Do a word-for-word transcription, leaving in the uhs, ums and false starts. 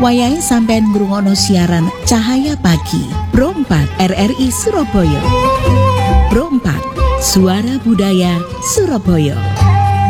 wayahe sampean ngrungokno siaran Cahaya Pagi Pro empat R R I Surabaya. Pro empat Suara Budaya Surabaya.